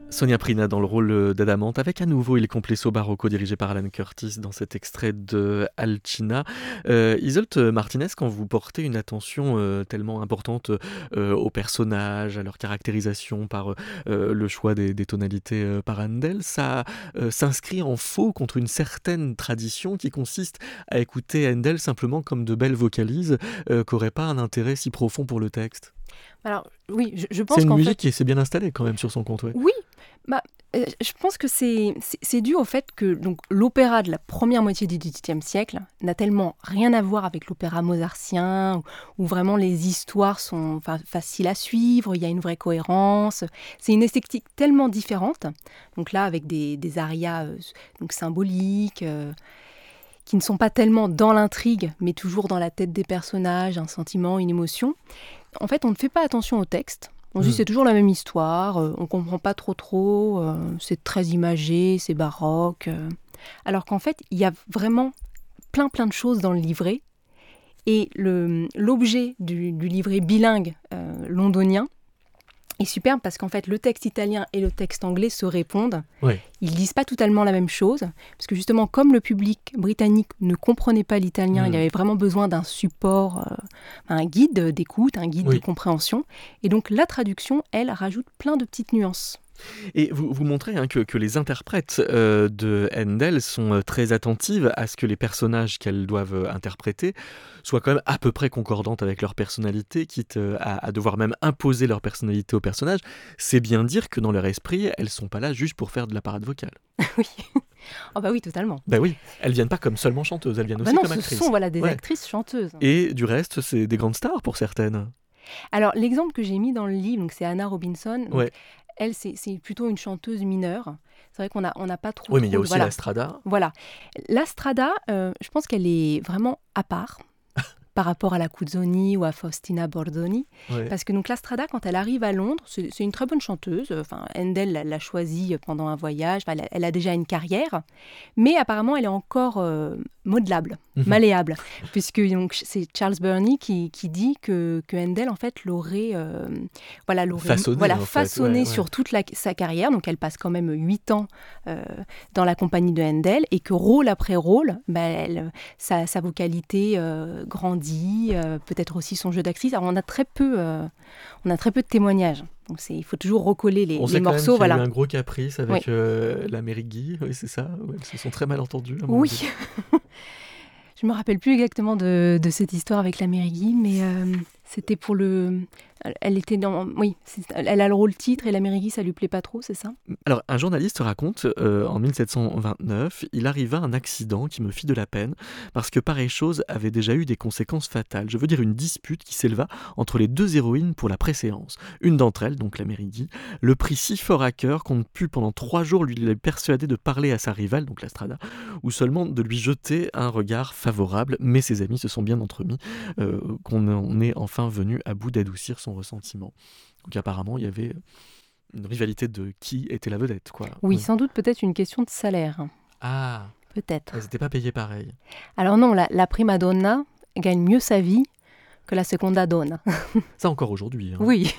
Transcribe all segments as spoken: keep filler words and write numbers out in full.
Sonia Prina dans le rôle d'Adamante avec à nouveau Il Complesso Barocco dirigé par Alan Curtis dans cet extrait de Alcina. Euh, Isolt Martinez, quand vous portez une attention euh, tellement importante euh, aux personnages, à leur caractérisation par euh, le choix des, des tonalités euh, par Handel, ça euh, s'inscrit en faux contre une certaine tradition qui consiste à écouter Handel simplement comme de belles vocalises euh, qui n'auraient pas un intérêt si profond pour le texte. Alors oui, je, je pense C'est une qu'en musique fait, qui s'est bien installée quand même sur son compte, ouais. oui, bah, euh, je pense que c'est, c'est, c'est dû au fait que donc, l'opéra de la première moitié du dix-huitième siècle n'a tellement rien à voir avec l'opéra mozartien, où, où vraiment les histoires sont fa- faciles à suivre, il y a une vraie cohérence. C'est une esthétique tellement différente, donc là avec des, des arias euh, donc symboliques, euh, qui ne sont pas tellement dans l'intrigue, mais toujours dans la tête des personnages, un sentiment, une émotion. En fait, on ne fait pas attention au texte. On se dit Mm. c'est toujours la même histoire, euh, on comprend pas trop trop, euh, c'est très imagé, c'est baroque. euh. Alors qu'en fait, il y a vraiment plein plein de choses dans le livret. Et le, l'objet du, du livret bilingue euh, londonien est superbe parce qu'en fait, le texte italien et le texte anglais se répondent. Ouais. Ils disent pas totalement la même chose, parce que justement, comme le public britannique ne comprenait pas l'italien, Mm. il avait vraiment besoin d'un support, euh, un guide d'écoute, un guide Oui. de compréhension. Et donc la traduction, elle, rajoute plein de petites nuances. Et vous, vous montrez hein, que, que les interprètes euh, de Handel sont euh, très attentives à ce que les personnages qu'elles doivent euh, interpréter soient quand même à peu près concordantes avec leur personnalité, quitte euh, à, à devoir même imposer leur personnalité aux personnages. C'est bien dire que dans leur esprit, elles sont pas là juste pour faire de la parade vocale. Oui. Oh bah oui, totalement. Ben oui, elles viennent pas comme seulement chanteuses, elles viennent Bah aussi non, comme ce actrices. sont voilà, des Ouais. actrices chanteuses. Et du reste, c'est des grandes stars pour certaines. Alors l'exemple que j'ai mis dans le livre, donc, c'est Anna Robinson. Donc, Ouais. elle, c'est, c'est plutôt une chanteuse mineure. C'est vrai qu'on n'a on n'a pas trop... Oui, mais il y a trop- aussi voilà. la strada. Voilà. La strada, euh, je pense qu'elle est vraiment à part par rapport à la Cuzzoni ou à Faustina Bordoni. Ouais. Parce que donc la strada, quand elle arrive à Londres, c'est, c'est une très bonne chanteuse. Enfin, Handel l'a, l'a choisie pendant un voyage. Enfin, elle, a, elle a déjà une carrière. Mais apparemment, elle est encore euh, modelable, Mhm. malléable. Puisque donc, c'est Charles Burney qui, qui dit que, que Handel, en fait, l'aurait, euh, voilà, l'aurait Façonné, voilà, en fait, façonné ouais, ouais. sur toute la, sa carrière. Donc elle passe quand même huit ans euh, dans la compagnie de Handel. Et que rôle après rôle, bah, elle, sa, sa vocalité euh, grandit, euh, peut-être aussi son jeu d'actrice. Alors on a très peu, euh, on a très peu de témoignages. Donc c'est, il faut toujours recoller les, On les sait quand même morceaux. qu'il y a Voilà. eu un gros caprice avec Oui. euh, la Mary Guy, oui, c'est ça. Ouais, elles se sont très mal entendues. à mon Oui. avis. Je me rappelle plus exactement de, de cette histoire avec la Mary Guy, mais euh, c'était pour le. Elle était dans. Oui, c'est- elle a le rôle titre et la Mary Guy, ça lui plaît pas trop, c'est ça? Alors, un journaliste raconte, euh, en mille sept cent vingt-neuf, il arriva un accident qui me fit de la peine, parce que pareille chose avait déjà eu des conséquences fatales. Je veux dire une dispute qui s'éleva entre les deux héroïnes pour la préséance. Une d'entre elles, donc la Mary Guy, le prit si fort à cœur qu'on ne put pendant trois jours lui persuader de parler à sa rivale, donc la Strada, ou seulement de lui jeter un regard favorable, mais ses amis se sont bien entremis, euh, qu'on en est enfin venu à bout d'adoucir son ressentiment. Donc apparemment, il y avait une rivalité de qui était la vedette, quoi. Oui, Ouais. sans doute peut-être une question de salaire. Ah, Peut-être. elles n'étaient pas payées pareil. Alors non, la, la prima donna gagne mieux sa vie que la seconda donna. Ça encore aujourd'hui. Hein. Oui.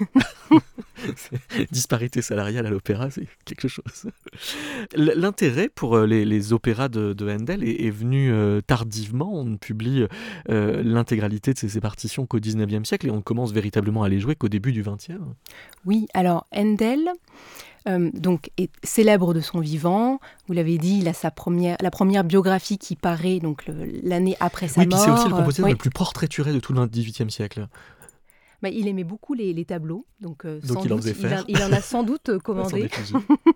Disparité salariale à l'opéra, c'est quelque chose. L- L'intérêt pour euh, les, les opéras de, de Handel est, est venu euh, tardivement. On ne publie euh, l'intégralité de ses, ses partitions qu'au dix-neuvième siècle et on commence véritablement à les jouer qu'au début du vingtième. Oui, alors Handel euh, donc, est célèbre de son vivant. Vous l'avez dit, il a sa première, la première biographie qui paraît donc, le- l'année après sa Oui, puis mort. c'est aussi le compositeur Oui. le plus portraituré de tout le dix-huitième siècle. Bah, il aimait beaucoup les, les tableaux, donc, euh, Donc sans il en doute, faisait il, faire. a- il en a sans doute euh, Sans commandé. effigie.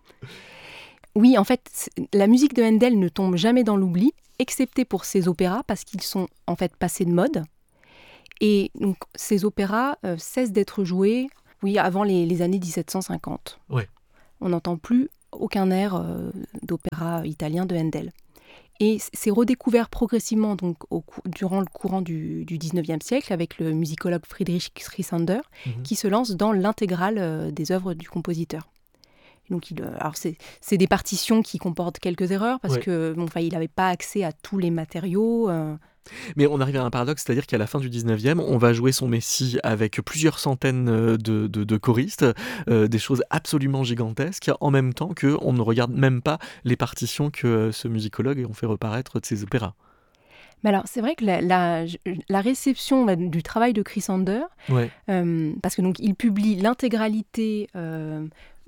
Oui, en fait, c'est- la musique de Handel ne tombe jamais dans l'oubli, excepté pour ses opéras, parce qu'ils sont en fait passés de mode. Et donc, ces opéras euh, cessent d'être joués, oui, avant les, les années dix-sept cent cinquante. Ouais. On n'entend plus aucun air euh, d'opéra italien de Handel. Et c- c'est redécouvert progressivement donc, au cou- durant le courant du, du dix-neuvième siècle avec le musicologue Friedrich Stresander, Mhm. qui se lance dans l'intégrale euh, des œuvres du compositeur. Donc, il, euh, alors c'est, c'est des partitions qui comportent quelques erreurs parce Ouais. que bon, enfin, il n'avait pas accès à tous les matériaux. euh, Mais on arrive à un paradoxe, c'est-à-dire qu'à la fin du dix-neuvième, on va jouer son Messie avec plusieurs centaines euh, de, de, de choristes, euh, des choses absolument gigantesques, en même temps qu'on ne regarde même pas les partitions que euh, ce musicologue ont fait reparaître de ses opéras. Mais alors, c'est vrai que la, la, la réception bah, du travail de Chris Sander, Ouais. euh, parce que donc il publie l'intégralité euh,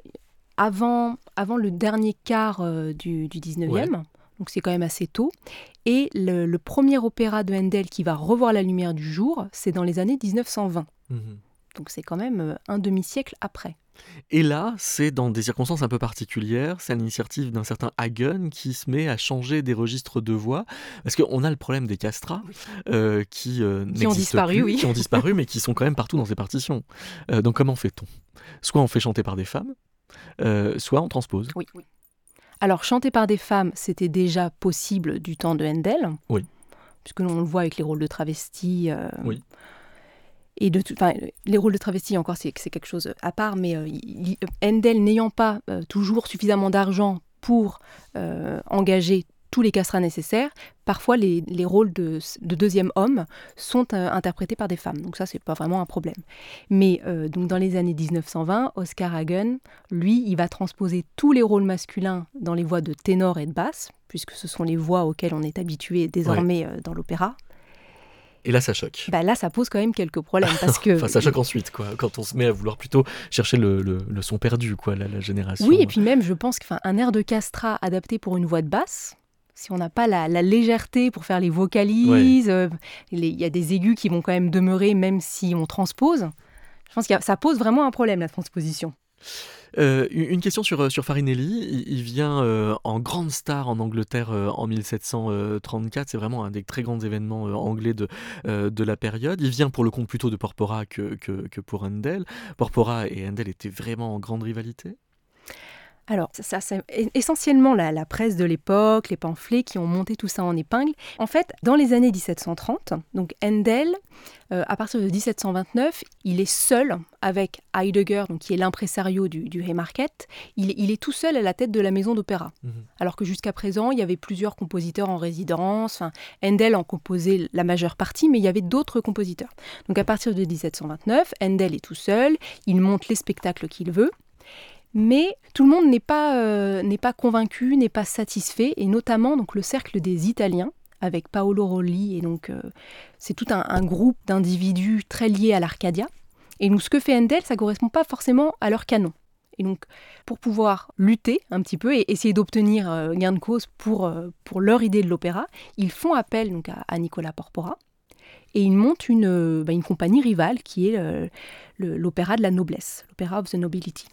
avant, avant le dernier quart euh, du, du dix-neuvième, ouais. Donc c'est quand même assez tôt. Et le, le premier opéra de Handel qui va revoir la lumière du jour, c'est dans les années dix-neuf cent vingt. Mmh. Donc c'est quand même un demi-siècle après. Et là, c'est dans des circonstances un peu particulières, c'est à l'initiative d'un certain Hagen qui se met à changer des registres de voix, parce qu'on a le problème des castrats, oui. euh, qui, euh, qui ont disparu, plus, oui. qui ont disparu, mais qui sont quand même partout dans ces partitions. Euh, donc comment fait-on ? Soit on fait chanter par des femmes, euh, soit on transpose. Oui, oui. Alors, chanter par des femmes, c'était déjà possible du temps de Handel, oui. puisque l'on le voit avec les rôles de travestis. Euh, oui. Et de, enfin, les rôles de travestis, encore, c'est, c'est quelque chose à part, mais euh, il, Handel n'ayant pas euh, toujours suffisamment d'argent pour euh, engager tous les castrats nécessaires, parfois les, les rôles de, de deuxième homme sont euh, interprétés par des femmes. Donc ça, c'est pas vraiment un problème. Mais euh, donc dans les années dix-neuf cent vingt, Oscar Hagen, lui, il va transposer tous les rôles masculins dans les voix de ténor et de basse, puisque ce sont les voix auxquelles on est habitué désormais ouais. euh, dans l'opéra. Et là, ça choque. Bah là, ça pose quand même quelques problèmes parce que. Enfin, ça choque ensuite, quoi. Quand on se met à vouloir plutôt chercher le, le, le son perdu, quoi, la, la génération. Oui, et puis même, je pense qu'un air de castrat adapté pour une voix de basse, si on n'a pas la, la légèreté pour faire les vocalises, il ouais. euh, y a des aigus qui vont quand même demeurer même si on transpose. Je pense que ça pose vraiment un problème, la transposition. Euh, une question sur, sur Farinelli, il, il vient euh, en grande star en Angleterre euh, en dix-sept cent trente-quatre, c'est vraiment un des très grands événements euh, anglais de, euh, de la période. Il vient pour le compte plutôt de Porpora que, que, que pour Handel. Porpora et Handel étaient vraiment en grande rivalité. Alors, ça, ça, c'est essentiellement la, la presse de l'époque, les pamphlets qui ont monté tout ça en épingle. En fait, dans les années dix-sept cent trente, donc Handel, euh, à partir de dix-sept cent vingt-neuf, il est seul avec Heidegger, donc qui est l'impresario du, du Haymarket. Il, il est tout seul à la tête de la maison d'opéra. Mmh. Alors que jusqu'à présent, il y avait plusieurs compositeurs en résidence. Enfin, Handel en composait la majeure partie, mais il y avait d'autres compositeurs. Donc à partir de dix-sept cent vingt-neuf, Handel est tout seul, il monte les spectacles qu'il veut. Mais tout le monde n'est pas, euh, n'est pas convaincu, n'est pas satisfait, et notamment donc, le cercle des Italiens, avec Paolo Rolli, et donc euh, c'est tout un, un groupe d'individus très liés à l'Arcadia. Et donc ce que fait Handel, ça ne correspond pas forcément à leur canon. Et donc pour pouvoir lutter un petit peu et essayer d'obtenir euh, gain de cause pour, euh, pour leur idée de l'opéra, ils font appel donc, à, à Nicola Porpora, et ils montent une, euh, bah, une compagnie rivale qui est euh, le, l'opéra de la noblesse, l'opéra of the nobility.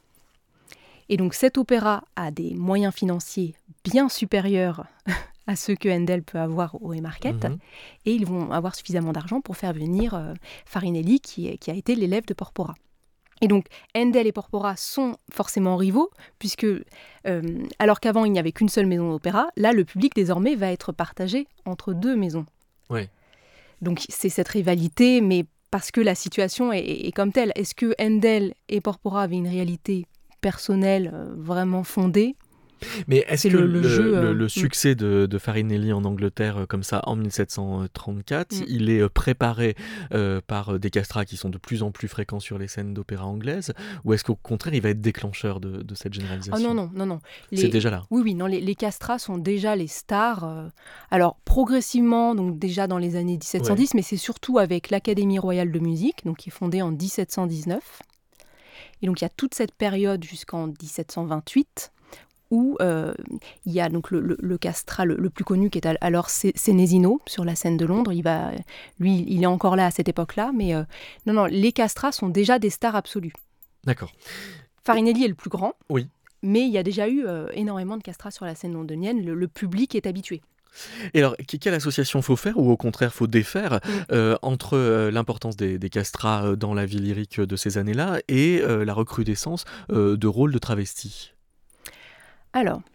Et donc cet opéra a des moyens financiers bien supérieurs à ceux que Handel peut avoir au Haymarket, mmh. et ils vont avoir suffisamment d'argent pour faire venir euh, Farinelli, qui, qui a été l'élève de Porpora. Et donc Handel et Porpora sont forcément rivaux, puisque euh, alors qu'avant il n'y avait qu'une seule maison d'opéra, là le public désormais va être partagé entre deux maisons. Ouais. Donc c'est cette rivalité, mais parce que la situation est, est comme telle. Est-ce que Handel et Porpora avaient une réalité personnel euh, vraiment fondé? Mais est-ce c'est que le, le, le, jeu, le, euh, le succès de, de Farinelli en Angleterre, euh, comme ça, en dix-sept cent trente-quatre, mm. il est euh, préparé euh, par des castrats qui sont de plus en plus fréquents sur les scènes d'opéra anglaises, ou est-ce qu'au contraire, il va être déclencheur de, de cette généralisation? Oh non, non, non, non. Les, c'est déjà là? Oui, oui, non, les, les castrats sont déjà les stars. Euh, alors, progressivement, donc déjà dans les années dix-sept cent dix, ouais. mais c'est surtout avec l'Académie royale de musique, donc qui est fondée en dix-sept cent dix-neuf. Et donc, il y a toute cette période jusqu'en dix-sept cent vingt-huit où euh, il y a donc le, le, le castrat le, le plus connu qui est alors Senesino sur la scène de Londres. Il va, lui, il est encore là à cette époque-là, mais euh, non, non, les castrats sont déjà des stars absolues. D'accord. Farinelli est le plus grand, oui. mais il y a déjà eu euh, énormément de castrats sur la scène londonienne. Le, le public est habitué. Et alors, quelle association faut faire ou au contraire faut défaire mmh. euh, entre euh, l'importance des, des castrats dans la vie lyrique de ces années-là et euh, la recrudescence euh, de rôles de travestis? Alors,